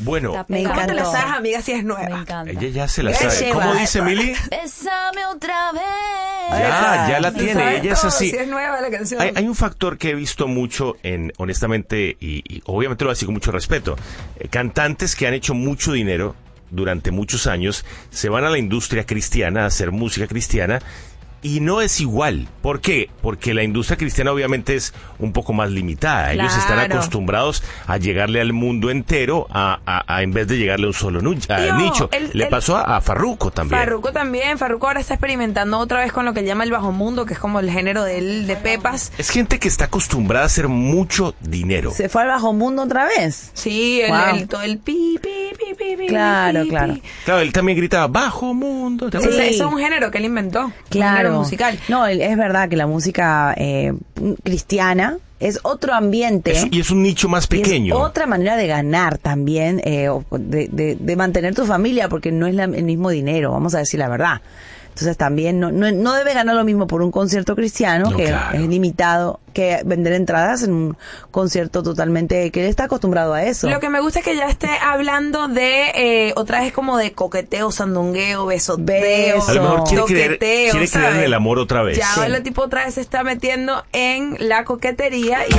Bueno, Me ¿Cómo te la encantó. sabes, amiga, si es Me nueva? encanta. ella ya se la Me sabe. lleva. ¿Cómo dice Mili? Bésame otra vez. Ya la ¿Y tiene, sabes ella es todo? así. Si es nueva la canción. Hay un factor que he visto mucho honestamente, y obviamente lo hago con mucho respeto. Cantantes que han hecho mucho dinero durante muchos años, se van a la industria cristiana a hacer música cristiana y no es igual. ¿Por qué? Porque la industria cristiana obviamente es un poco más limitada. Ellos están Claro. acostumbrados a llegarle al mundo entero en vez de llegarle a un solo nicho. Le pasó a Farruko también. Farruko ahora está experimentando otra vez con lo que llama el bajo mundo, que es como el género de Pepas. Es gente que está acostumbrada a hacer mucho dinero. ¿Se fue al bajo mundo otra vez? Sí, Wow. todo el pi, pi, pi, pi, pi, Claro, pi, pi. claro. Claro, él también gritaba bajo mundo. ¿te acuerdas? Entonces, eso es un género que él inventó. Un Claro. género musical. No, es verdad que la música cristiana es otro ambiente. Y es un nicho más Y es pequeño. otra manera de ganar también, de mantener tu familia, porque no es el mismo dinero, vamos a decir la verdad. Entonces también no debe ganar lo mismo por un concierto cristiano, No, que claro. es limitado, que vender entradas en un concierto totalmente, que él está acostumbrado a eso. Lo que me gusta es que ya esté hablando de otra vez como de coqueteo, sandungueo, besoteo, Beso. A lo mejor quiere creer toqueteo, en ¿sabes? el amor otra vez. Ya Sí. el tipo otra vez se está metiendo en la coquetería y